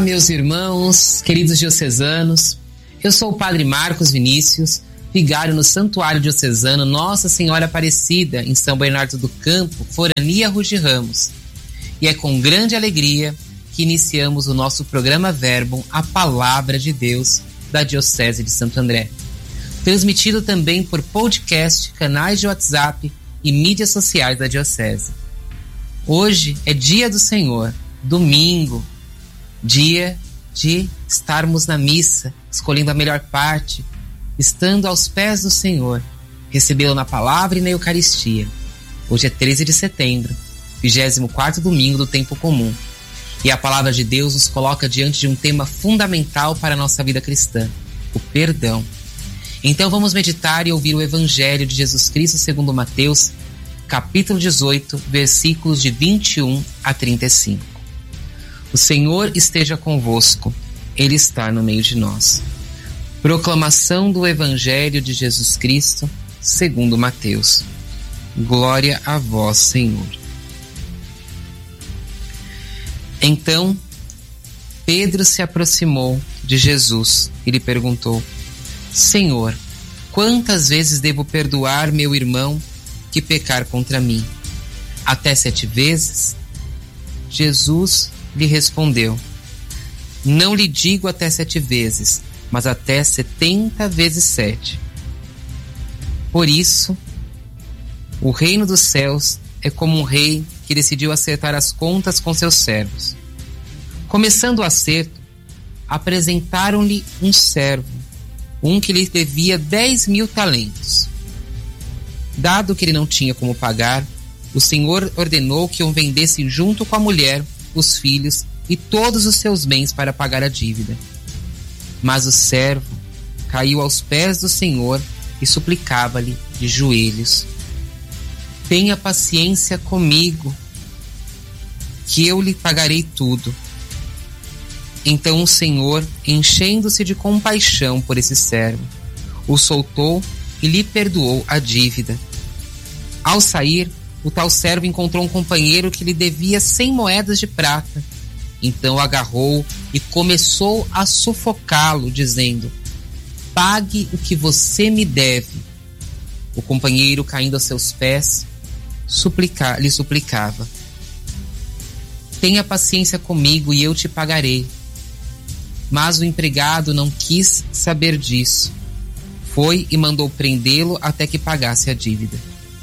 meus irmãos, queridos diocesanos. Eu sou o Padre Marcos Vinícius, vigário no Santuário Diocesano Nossa Senhora Aparecida, em São Bernardo do Campo, Forania Rude Ramos. E é com grande alegria que iniciamos o nosso programa Verbum, a Palavra de Deus, da Diocese de Santo André. Transmitido também por podcast, canais de WhatsApp e mídias sociais da Diocese. Hoje é dia do Senhor, domingo, dia de estarmos na missa, escolhendo a melhor parte, estando aos pés do Senhor, recebê-lo na palavra e na Eucaristia. Hoje é 13 de setembro, 24º domingo do tempo comum. E a palavra de Deus nos coloca diante de um tema fundamental para a nossa vida cristã, o perdão. Então vamos meditar e ouvir o Evangelho de Jesus Cristo segundo Mateus, capítulo 18, versículos de 21 a 35. O Senhor esteja convosco, Ele está no meio de nós. Proclamação do Evangelho de Jesus Cristo segundo Mateus. Glória a vós, Senhor. Então, Pedro se aproximou de Jesus e lhe perguntou: Senhor, quantas vezes devo perdoar meu irmão que pecar contra mim? Até 7 vezes? Jesus lhe respondeu: Não lhe digo até 7 vezes, mas até 70 vezes 7. Por isso, o reino dos céus é como um rei que decidiu acertar as contas com seus servos. Começando o acerto, apresentaram-lhe um servo, um que lhe devia 10.000 talentos. Dado que ele não tinha como pagar, o Senhor ordenou que o vendesse junto com a mulher, os filhos e todos os seus bens para pagar a dívida. Mas o servo caiu aos pés do Senhor e suplicava-lhe de joelhos: Tenha paciência comigo, que eu lhe pagarei tudo. Então o Senhor, enchendo-se de compaixão por esse servo, o soltou e lhe perdoou a dívida. Ao sair, o tal servo encontrou um companheiro que lhe devia 100 moedas de prata. Então o agarrou e começou a sufocá-lo, dizendo: Pague o que você me deve. O companheiro, caindo a seus pés, lhe suplicava: Tenha paciência comigo e eu te pagarei. Mas o empregado não quis saber disso. Foi e mandou prendê-lo até que pagasse a dívida.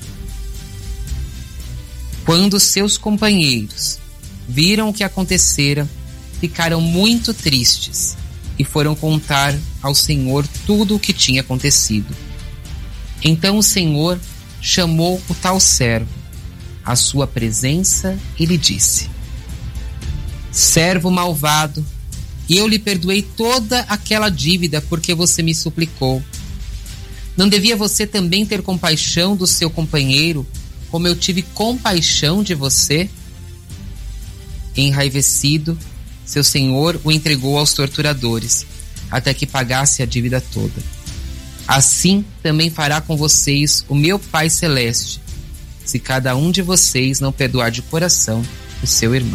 Quando seus companheiros viram o que acontecera, ficaram muito tristes e foram contar ao Senhor tudo o que tinha acontecido. Então o Senhor chamou o tal servo à sua presença e lhe disse: Servo malvado, eu lhe perdoei toda aquela dívida porque você me suplicou. Não devia você também ter compaixão do seu companheiro, como eu tive compaixão de você? Enraivecido, seu senhor o entregou aos torturadores, até que pagasse a dívida toda. Assim também fará com vocês o meu Pai Celeste, se cada um de vocês não perdoar de coração o seu irmão.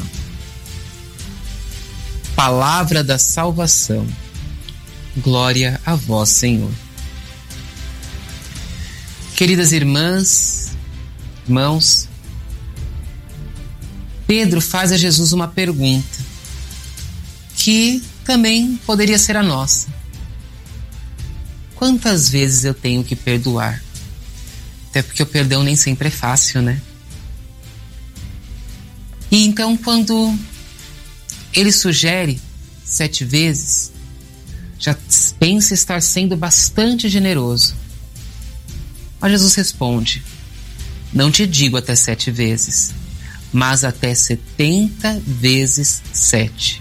Palavra da salvação. Glória a vós, Senhor. Queridas irmãs, irmãos, Pedro faz a Jesus uma pergunta que também poderia ser a nossa. Quantas vezes eu tenho que perdoar? Até porque o perdão nem sempre é fácil, né? E então, quando ele sugere 7 vezes, já pensa estar sendo bastante generoso. Mas Jesus responde: Não te digo até 7 vezes, mas até 70 vezes 7.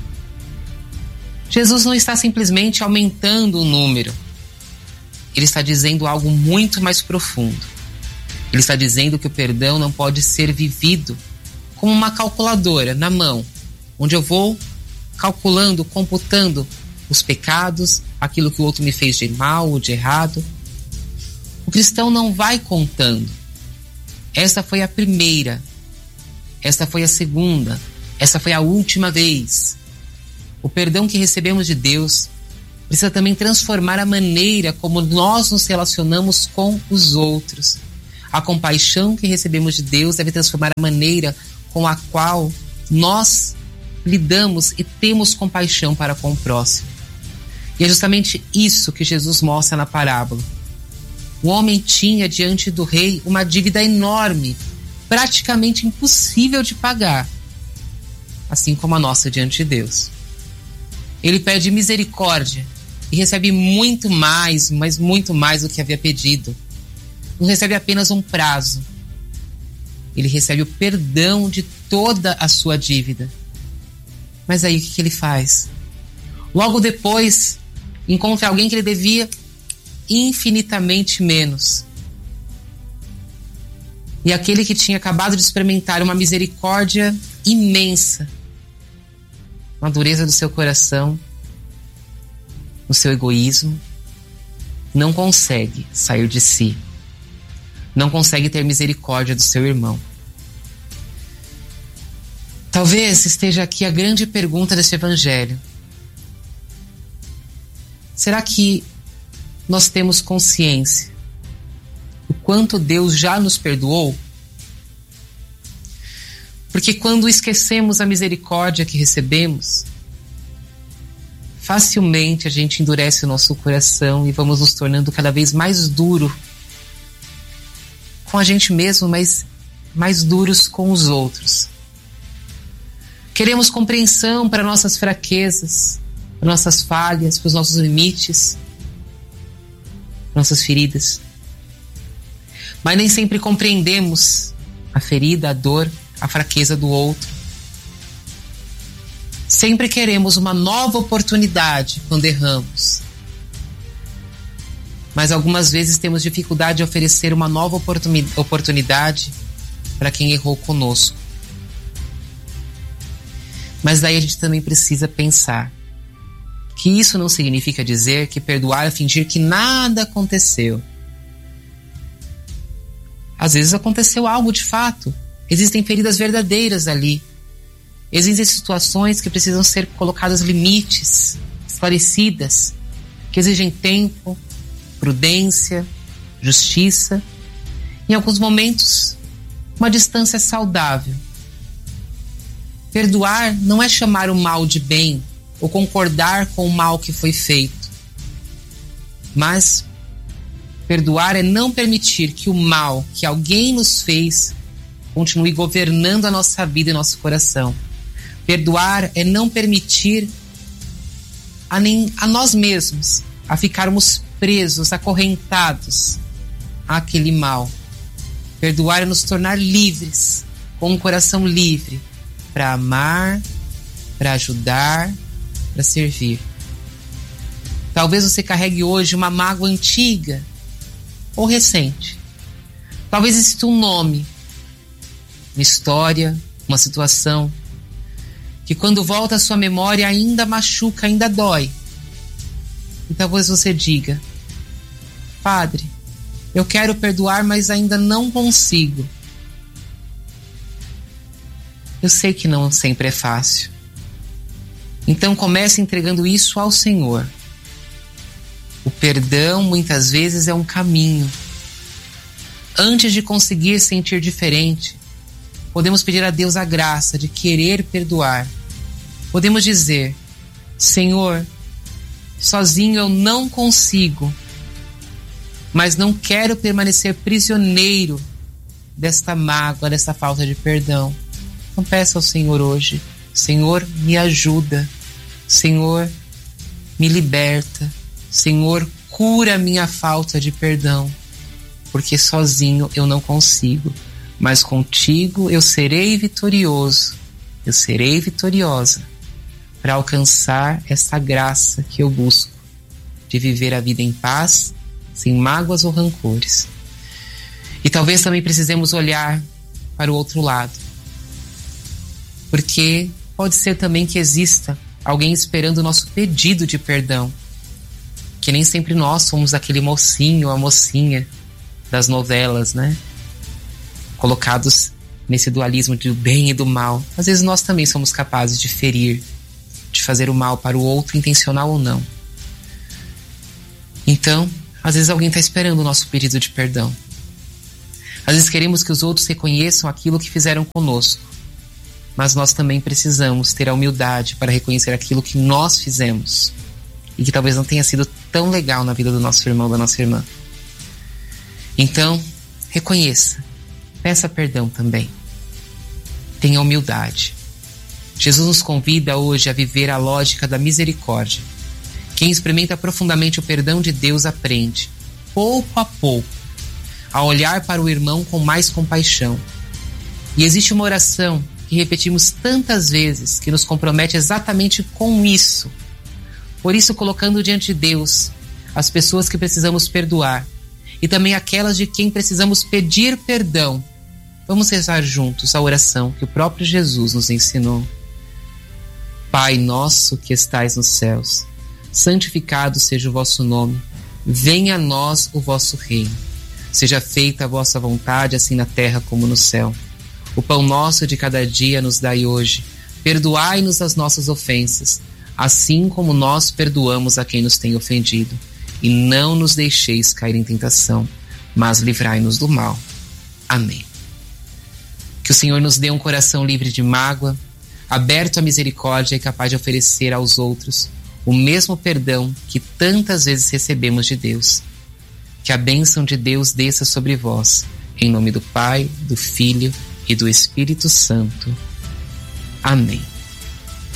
Jesus não está simplesmente aumentando o número. Ele está dizendo algo muito mais profundo. Ele está dizendo que o perdão não pode ser vivido como uma calculadora na mão, onde eu vou calculando, computando os pecados, aquilo que o outro me fez de mal ou de errado. O cristão não vai contando. Esta foi a primeira, esta foi a segunda, esta foi a última vez. O perdão que recebemos de Deus precisa também transformar a maneira como nós nos relacionamos com os outros. A compaixão que recebemos de Deus deve transformar a maneira com a qual nós lidamos e temos compaixão para com o próximo. E é justamente isso que Jesus mostra na parábola. O homem tinha diante do rei uma dívida enorme, praticamente impossível de pagar, assim como a nossa diante de Deus. Ele pede misericórdia e recebe muito mais, mas muito mais do que havia pedido. Não recebe apenas um prazo. Ele recebe o perdão de toda a sua dívida. Mas aí o que ele faz? Logo depois, encontra alguém que ele devia infinitamente menos. E aquele que tinha acabado de experimentar uma misericórdia imensa, uma dureza do seu coração, no seu egoísmo, não consegue sair de si. Não consegue ter misericórdia do seu irmão. Talvez esteja aqui a grande pergunta deste evangelho. Será que nós temos consciência do quanto Deus já nos perdoou? Porque quando esquecemos a misericórdia que recebemos, facilmente a gente endurece o nosso coração e vamos nos tornando cada vez mais duro com a gente mesmo, mas mais duros com os outros. Queremos compreensão para nossas fraquezas, para nossas falhas, para os nossos limites, nossas feridas. Mas nem sempre compreendemos a ferida, a dor, a fraqueza do outro. Sempre queremos uma nova oportunidade quando erramos. Mas algumas vezes temos dificuldade de oferecer uma nova oportunidade para quem errou conosco. Mas daí a gente também precisa pensar que isso não significa dizer que perdoar é fingir que nada aconteceu. Às vezes aconteceu algo de fato. Existem feridas verdadeiras ali. Existem situações que precisam ser colocadas limites, esclarecidas, que exigem tempo, prudência, justiça. Em alguns momentos, uma distância saudável. Perdoar não é chamar o mal de bem ou concordar com o mal que foi feito. Mas perdoar é não permitir que o mal que alguém nos fez continue governando a nossa vida e nosso coração. Perdoar é não permitir a nós mesmos a ficarmos presos, acorrentados àquele mal. Perdoar é nos tornar livres, com um coração livre, para amar, para ajudar, para servir. Talvez você carregue hoje uma mágoa antiga ou recente. Talvez exista um nome, uma história, uma situação que quando volta à sua memória ainda machuca, ainda dói. E talvez você diga: Padre, eu quero perdoar, mas ainda não consigo. Eu sei que não sempre é fácil. Então comece entregando isso ao Senhor. O perdão muitas vezes é um caminho. Antes de conseguir sentir diferente, podemos pedir a Deus a graça de querer perdoar. Podemos dizer: Senhor, sozinho eu não consigo, mas não quero permanecer prisioneiro desta mágoa, desta falta de perdão. Então peça ao Senhor hoje: Senhor, me ajuda. Senhor, me liberta. Senhor, cura a minha falta de perdão, porque sozinho eu não consigo, mas contigo eu serei vitorioso, eu serei vitoriosa para alcançar essa graça que eu busco, de viver a vida em paz, sem mágoas ou rancores. E talvez também precisemos olhar para o outro lado, porque pode ser também que exista alguém esperando o nosso pedido de perdão, que nem sempre nós somos aquele mocinho ou a mocinha das novelas, né? Colocados nesse dualismo do bem e do mal. Às vezes nós também somos capazes de ferir, de fazer o mal para o outro, intencional ou não. Então, às vezes alguém está esperando o nosso pedido de perdão. Às vezes queremos que os outros reconheçam aquilo que fizeram conosco, mas nós também precisamos ter a humildade para reconhecer aquilo que nós fizemos e que talvez não tenha sido tão legal na vida do nosso irmão ou da nossa irmã. Então, reconheça, peça perdão também. Tenha humildade. Jesus nos convida hoje a viver a lógica da misericórdia. Quem experimenta profundamente o perdão de Deus aprende, pouco a pouco, a olhar para o irmão com mais compaixão. E existe uma oração que repetimos tantas vezes que nos compromete exatamente com isso. Por isso, colocando diante de Deus as pessoas que precisamos perdoar e também aquelas de quem precisamos pedir perdão, vamos rezar juntos a oração que o próprio Jesus nos ensinou. Pai nosso que estais nos céus, santificado seja o vosso nome. Venha a nós o vosso reino. Seja feita a vossa vontade, assim na terra como no céu. O pão nosso de cada dia nos dai hoje. Perdoai-nos as nossas ofensas, assim como nós perdoamos a quem nos tem ofendido. E não nos deixeis cair em tentação, mas livrai-nos do mal. Amém. Que o Senhor nos dê um coração livre de mágoa, aberto à misericórdia e capaz de oferecer aos outros o mesmo perdão que tantas vezes recebemos de Deus. Que a bênção de Deus desça sobre vós, em nome do Pai, do Filho e do Espírito Santo. Amém.